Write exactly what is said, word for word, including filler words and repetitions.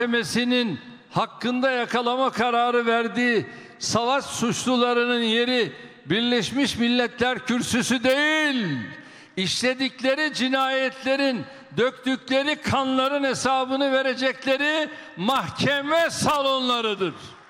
Mahkemesinin hakkında yakalama kararı verdiği savaş suçlularının yeri Birleşmiş Milletler Kürsüsü değil, işledikleri cinayetlerin, döktükleri kanların hesabını verecekleri mahkeme salonlarıdır.